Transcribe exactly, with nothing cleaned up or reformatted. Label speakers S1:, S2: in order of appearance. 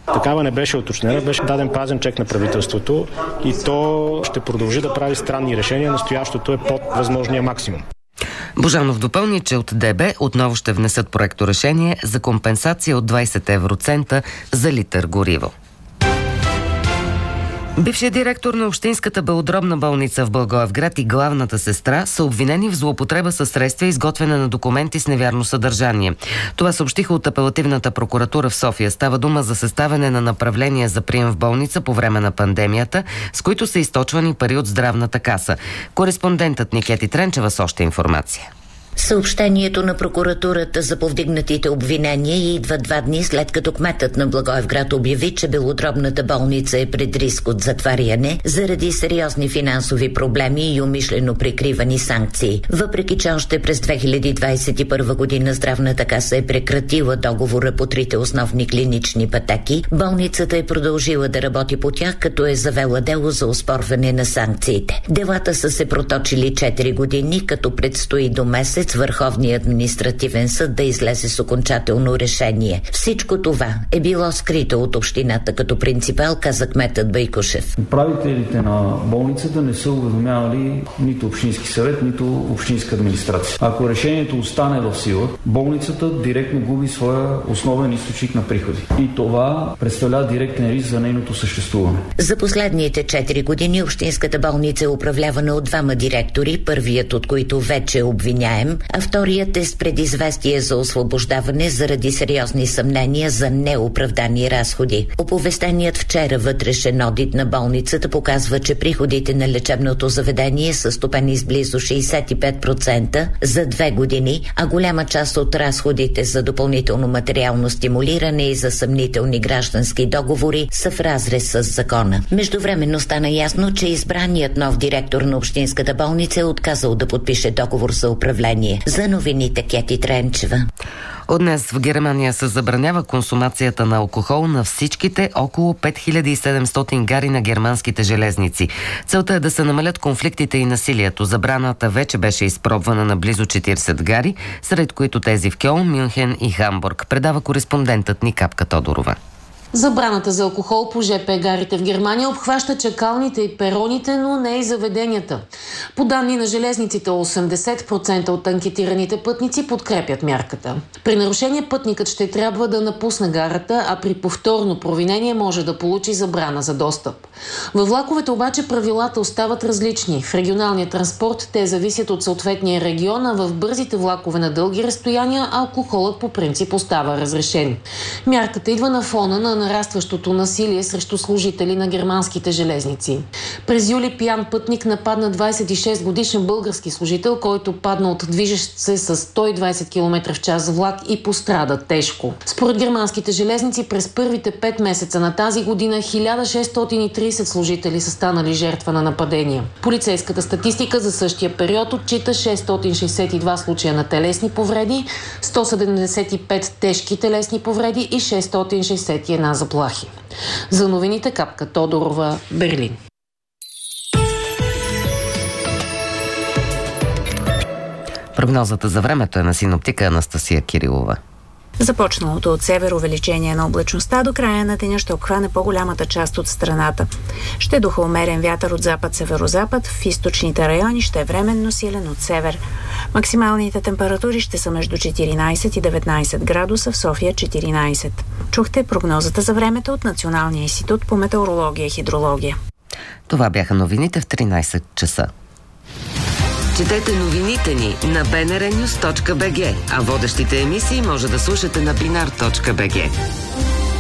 S1: Такава не беше уточнена, беше даден празен чек на правителството и то ще продължи да прави странни решения. Настоящото е под възможния максимум.
S2: Божанов допълни, че от ДБ отново ще внесат проекторешение за компенсация от двайсет евроцента за литър гориво. Бившият директор на Общинската белодробна болница в Благоевград и главната сестра са обвинени в злоупотреба със средства и изготвяне на документи с невярно съдържание. Това съобщиха от Апелативната прокуратура в София. Става дума за съставяне на направления за прием в болница по време на пандемията, с които са източвани пари от здравната каса. Кореспондентът ни Кети Тренчева с още информация.
S3: Съобщението на прокуратурата за повдигнатите обвинения идва два дни след като кметът на Благоевград обяви, че белодробната болница е пред риск от затваряне заради сериозни финансови проблеми и умишлено прикривани санкции. Въпреки че още през две хиляди двайсет и първа година здравната каса е прекратила договора по трите основни клинични пътеки, болницата е продължила да работи по тях, като е завела дело за оспорване на санкциите. Делата са се проточили четири години, като предстои до месец Върховният административен съд да излезе с окончателно решение. Всичко това е било скрито от общината като принципал, каза кметът Байкушев.
S4: Управителите на болницата не са уведомявали нито общински съвет, нито общинска администрация. Ако решението остане в сила, болницата директно губи своя основен източник на приходи. И това представлява директен риск за нейното съществуване.
S3: За последните четири години общинската болница е управлявана от двама директори, първият от които вече е обвиняем, а вторият е с предизвестие за освобождаване заради сериозни съмнения за неоправдани разходи. Оповестеният вчера вътрешен одит на болницата показва, че приходите на лечебното заведение са стопени с близо шейсет и пет процента за две години, а голяма част от разходите за допълнително материално стимулиране и за съмнителни граждански договори са в разрез с закона. Междувременно стана ясно, че избраният нов директор на общинската болница е отказал да подпише договор за управление. За новините Кети Тренчева.
S2: От днес в Германия се забранява консумацията на алкохол на всичките около пет хиляди и седемстотин гари на германските железници. Целта е да се намалят конфликтите и насилието. Забраната вече беше изпробвана на близо четирийсет гари, сред които тези в Кьолн, Мюнхен и Хамбург. Предава кореспондентът ни Капка Тодорова.
S5: Забраната за алкохол по жп гарите в Германия обхваща чакалните и пероните, но не и заведенията. По данни на железниците, осемдесет процента от анкетираните пътници подкрепят мярката. При нарушение пътникът ще трябва да напусне гарата, а при повторно провинение може да получи забрана за достъп. Във влаковете обаче правилата остават различни. В регионалния транспорт те зависят от съответния регион, а в бързите влакове на дълги разстояния алкохолът по принцип остава разрешен. Мярката идва на фона на нарастващото насилие срещу служители на германските железници. През юли пиян пътник нападна двайсет и шест годишен български служител, който падна от движещ се с сто и двайсет километра в час влак и пострада тежко. Според германските железници през първите пет месеца на тази година хиляда шестстотин и трийсет служители са станали жертва на нападения. Полицейската статистика за същия период отчита шестстотин шейсет и два случая на телесни повреди, сто седемдесет и пет тежки телесни повреди и шестстотин шейсет и една заплахи. За новините Капка Тодорова, Берлин.
S2: Прогнозата за времето е на синоптика Анастасия Кирилова.
S6: Започналото от север увеличение на облачността до края на деня ще обхване по-голямата част от страната. Ще духа умерен вятър от запад-северозапад, в източните райони ще е временно силен от север. Максималните температури ще са между четиринайсет и деветнайсет градуса, в София четиринайсет. Чухте прогнозата за времето от Националния институт по метеорология и хидрология.
S2: Това бяха новините в тринайсет часа. Четете новините ни на би ен ар нюс точка би джи, а водещите емисии може да слушате на бинар точка би джи.